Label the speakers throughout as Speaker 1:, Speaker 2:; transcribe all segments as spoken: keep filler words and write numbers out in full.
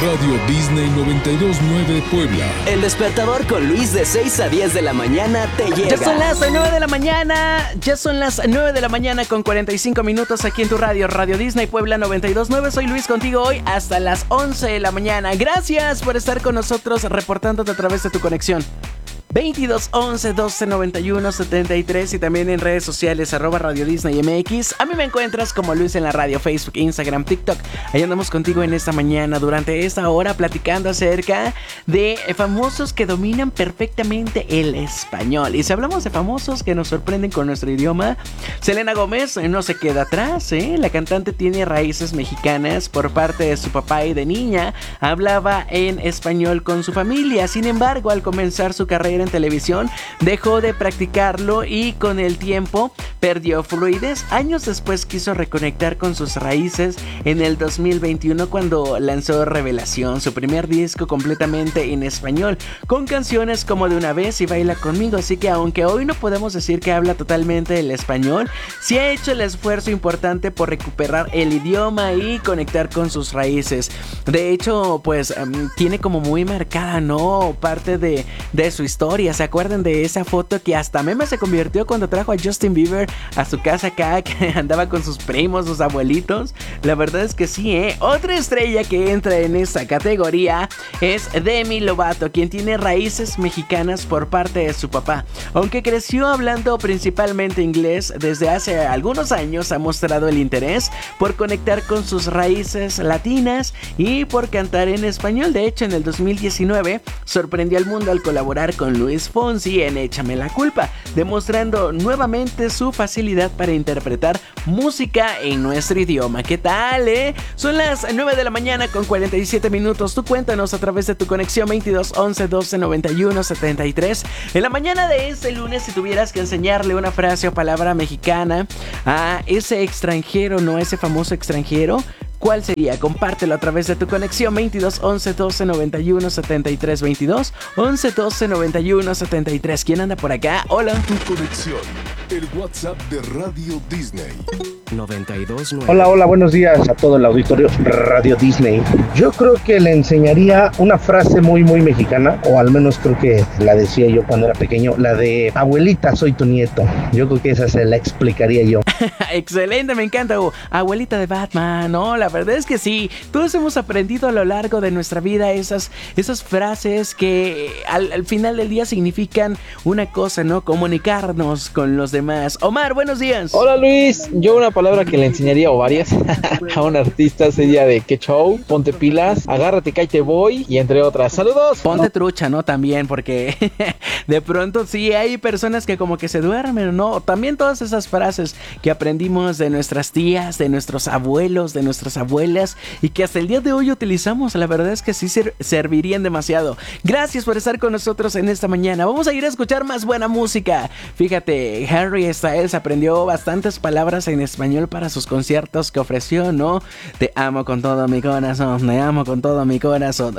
Speaker 1: Radio Disney noventa y dos punto nueve Puebla.
Speaker 2: El despertador con Luis de seis a diez de la mañana te llega.
Speaker 3: Ya son las nueve de la mañana. Ya son las nueve de la mañana con cuarenta y cinco minutos aquí en tu radio, Radio Disney Puebla noventa y dos punto nueve. Soy Luis contigo hoy hasta las once de la mañana. Gracias por estar con nosotros reportándote a través de tu conexión. veintidós once doce noventa y uno setenta y tres y también en redes sociales arroba Radio Disney M X. A mí me encuentras como Luis en la radio, Facebook, Instagram, TikTok. Ahí andamos contigo en esta mañana durante esta hora platicando acerca de famosos que dominan perfectamente el español. Y si hablamos de famosos que nos sorprenden con nuestro idioma, Selena Gómez no se queda atrás, ¿eh? La cantante tiene raíces mexicanas por parte de su papá y de niña hablaba en español con su familia. Sin embargo, al comenzar su carrera en televisión, dejó de practicarlo y con el tiempo perdió fluidez. Años después quiso reconectar con sus raíces en el dos mil veintiuno cuando lanzó Revelación, su primer disco completamente en español, con canciones como De una vez y Baila conmigo. Así que aunque hoy no podemos decir que habla totalmente el español, sí ha hecho el esfuerzo importante por recuperar el idioma y conectar con sus raíces. De hecho, pues um, tiene como muy marcada, ¿no? Parte de, de su historia. ¿Se acuerdan de esa foto que hasta meme se convirtió cuando trajo a Justin Bieber a su casa acá, que andaba con sus primos, sus abuelitos? La verdad es que sí, ¿eh? Otra estrella que entra en esta categoría es Demi Lovato, quien tiene raíces mexicanas por parte de su papá. Aunque creció hablando principalmente inglés, desde hace algunos años ha mostrado el interés por conectar con sus raíces latinas y por cantar en español. De hecho, en el dos mil diecinueve sorprendió al mundo al colaborar con Luis Fonsi en Échame la culpa, demostrando nuevamente su facilidad para interpretar música en nuestro idioma. ¿Qué tal, eh? Son las nueve de la mañana con cuarenta y siete minutos. Tú cuéntanos a través de tu conexión veintidós once doce noventa y uno setenta y tres. En la mañana de este lunes, si tuvieras que enseñarle una frase o palabra mexicana a ese extranjero, no ese famoso extranjero, ¿cuál sería? Compártelo a través de tu conexión veintidós once doce noventa y uno setenta y tres. Veintidós once doce noventa y uno setenta y tres. ¿Quién anda por acá? Hola.
Speaker 1: Tu conexión, el WhatsApp de Radio Disney
Speaker 4: noventa y dos nueve.
Speaker 5: Hola, hola, buenos días a todo el auditorio Radio Disney. Yo creo que le enseñaría una frase muy, muy mexicana, o al menos creo que la decía yo cuando era pequeño, la de abuelita, soy tu nieto. Yo creo que esa se la explicaría yo.
Speaker 3: Excelente, me encanta. Oh, abuelita de Batman, ¿no? La verdad es que sí, todos hemos aprendido a lo largo de nuestra vida esas, esas frases que al, al final del día significan una cosa, ¿no? Comunicarnos con los demás. Omar, buenos días.
Speaker 6: Hola Luis, yo una palabra que le enseñaría o varias a un artista sería de qué show, ponte pilas, agárrate que ahí te voy y entre otras. Saludos.
Speaker 3: Ponte trucha, ¿no? También porque de pronto sí hay personas que como que se duermen, ¿no? También todas esas frases que aprendimos de nuestras tías, de nuestros abuelos, de nuestras abuelas y que hasta el día de hoy utilizamos. La verdad es que sí ser- servirían demasiado. Gracias por estar con nosotros en esta mañana. Vamos a ir a escuchar más buena música. Fíjate, Harry Styles aprendió bastantes palabras en español para sus conciertos que ofreció, ¿no? Te amo con todo mi corazón, me amo con todo mi corazón.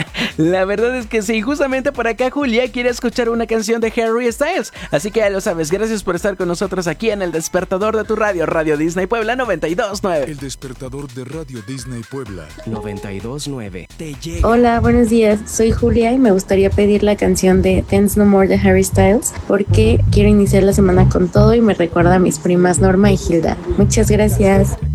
Speaker 3: La verdad es que sí, justamente por acá Julia quiere escuchar una canción de Harry Styles. Así que ya lo sabes, gracias por estar con nosotros aquí en el despertador de tu radio, Radio Disney Puebla noventa y dos nueve.
Speaker 1: El despertador de Radio Disney Puebla
Speaker 4: noventa y dos nueve.
Speaker 3: Te llega.
Speaker 7: Hola, buenos días. Soy Julia y me gustaría pedir la canción de Dance No More de Harry Styles porque quiero iniciar la semana con todo y me recuerda a mis primas Norma y Hilda. Muchas gracias.